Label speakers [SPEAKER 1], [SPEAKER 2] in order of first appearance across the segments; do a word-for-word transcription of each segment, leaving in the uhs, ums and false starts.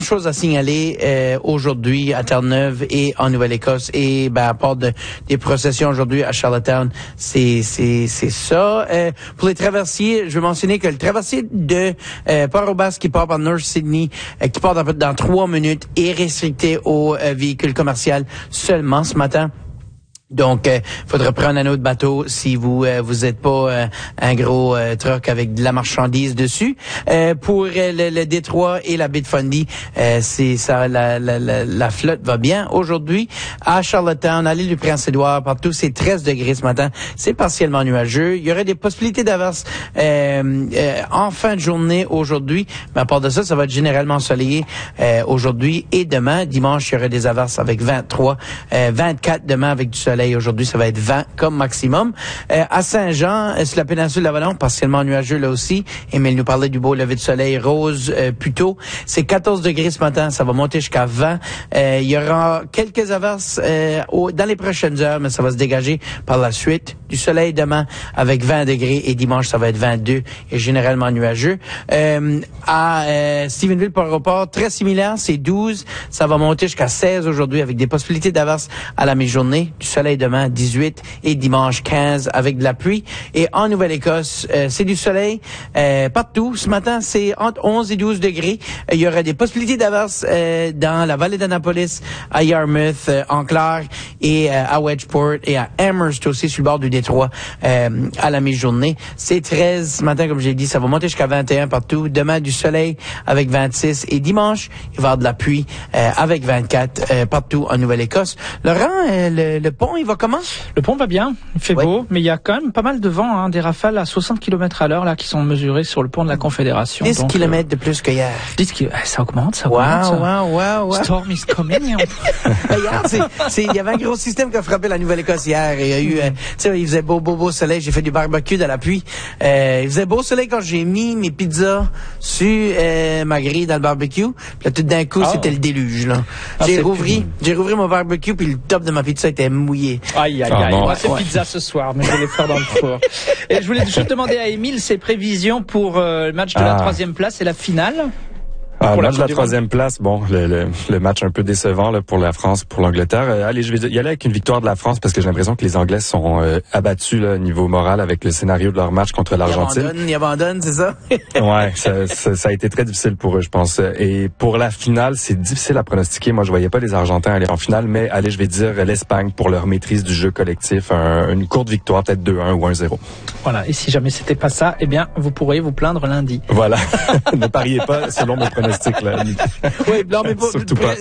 [SPEAKER 1] Chose à signaler euh, aujourd'hui à Terre-Neuve et en Nouvelle-Écosse et ben à part de, des processions aujourd'hui à Charlottetown, c'est c'est c'est ça. Euh, pour les traversiers, je veux mentionner que le traversier de euh, Port-au-Basque qui part par North Sydney, euh, qui part dans, dans trois minutes, est restricté aux euh, véhicules commerciaux seulement ce matin. Donc, il euh, faudra prendre un autre bateau si vous euh, vous êtes pas euh, un gros euh, truck avec de la marchandise dessus. Euh, pour euh, le, le Détroit et la baie de Fundy, euh, c'est ça, la, la, la, la flotte va bien aujourd'hui. À Charlottetown, à l'île du Prince-Édouard, partout, c'est treize degrés ce matin. C'est partiellement nuageux. Il y aurait des possibilités d'averses euh, euh, en fin de journée aujourd'hui. Mais à part de ça, ça va être généralement ensoleillé euh, aujourd'hui et demain. Dimanche, il y aurait des averses avec vingt-trois, euh, vingt-quatre demain avec du soleil. Aujourd'hui, ça va être vingt comme maximum. Euh, à Saint-Jean, euh, sur la péninsule de l'Avalon, partiellement nuageux là aussi. Émile nous parlait du beau lever de soleil rose euh, plus tôt. C'est quatorze degrés ce matin. Ça va monter jusqu'à vingt. Euh, il y aura quelques averses euh, au, dans les prochaines heures, mais ça va se dégager par la suite. Du soleil demain avec vingt degrés et dimanche, ça va être vingt-deux et généralement nuageux. Euh, à euh, Stephenville, Port-au-Port, très similaire. C'est douze. Ça va monter jusqu'à seize aujourd'hui avec des possibilités d'averses à la mi-journée. Du soleil demain dix-huit et dimanche quinze avec de la pluie. Et en Nouvelle-Écosse, euh, c'est du soleil euh, partout. Ce matin, c'est entre onze et douze degrés. Euh, il y aura des possibilités d'averses euh, dans la vallée d'Annapolis, à Yarmouth, euh, en Clark et euh, à Wedgeport et à Amherst aussi sur le bord du Détroit euh, à la mi-journée. C'est treize ce matin, comme j'ai dit. Ça va monter jusqu'à vingt et un partout. Demain, du soleil avec vingt-six et dimanche, il va y avoir de la pluie euh, avec vingt-quatre euh, partout en Nouvelle-Écosse. Laurent, euh, le, le pont, il va comment?
[SPEAKER 2] Le pont va bien, il fait
[SPEAKER 1] ouais.
[SPEAKER 2] beau, mais il y a quand même pas mal de vent, hein, des rafales à soixante kilomètres à l'heure là qui sont mesurées sur le pont de la Confédération.
[SPEAKER 1] dix kilomètres de plus que hier.
[SPEAKER 2] dix kilomètres, ça augmente, ça
[SPEAKER 1] wow,
[SPEAKER 2] augmente. Ça.
[SPEAKER 1] Wow, wow, wow.
[SPEAKER 2] Storm is coming.
[SPEAKER 1] Hier, c'est, c'est, il y avait un gros système qui a frappé la Nouvelle-Écosse hier. Il y a eu, euh, tu sais, il faisait beau, beau, beau soleil. J'ai fait du barbecue dans la pluie. Euh, il faisait beau soleil quand j'ai mis mes pizzas sur euh, ma grille dans le barbecue. Puis là, tout d'un coup, oh. c'était le déluge. Là.
[SPEAKER 2] Ah,
[SPEAKER 1] j'ai rouvri, j'ai rouvri mon barbecue puis le top de ma pizza était mouillé.
[SPEAKER 2] Aïe, aïe, aïe. Moi, c'est ouais. pizza ce soir, mais je vais les faire dans le four. Et je voulais juste demander à Émile ses prévisions pour euh, le match de ah. la troisième place et la finale.
[SPEAKER 3] Ah, le match de la troisième place, bon, le, le, le match un peu décevant là, pour la France, pour l'Angleterre. Euh, allez, je vais y aller avec une victoire de la France parce que j'ai l'impression que les Anglais sont euh, abattus là, au niveau moral avec le scénario de leur match contre l'Argentine.
[SPEAKER 1] Ils abandonnent, ils abandonnent, c'est ça?
[SPEAKER 3] Ouais, ça, ça, ça a été très difficile pour eux, je pense. Et pour la finale, c'est difficile à pronostiquer. Moi, je voyais pas les Argentins aller en finale, mais allez, je vais dire l'Espagne pour leur maîtrise du jeu collectif. Un, une courte victoire, peut-être deux un ou un zéro.
[SPEAKER 2] Voilà, et si jamais c'était pas ça, eh bien, vous pourriez vous plaindre lundi.
[SPEAKER 3] Voilà, ne pariez pas selon mes pronostics. Là.
[SPEAKER 1] Oui, non, mais pas,
[SPEAKER 3] surtout pas.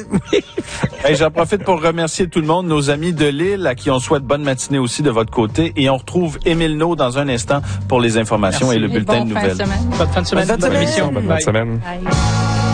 [SPEAKER 4] Hey, j'en profite pour remercier tout le monde, nos amis de Lille, à qui on souhaite bonne matinée aussi de votre côté. Et on retrouve Émile Naud dans un instant pour les informations. Merci. Et le bulletin
[SPEAKER 2] bon
[SPEAKER 4] de nouvelles.
[SPEAKER 2] Bonne fin de semaine. Bonne fin de semaine.
[SPEAKER 3] Bonne, bonne, bonne émission. Bonne fin de semaine. Bye.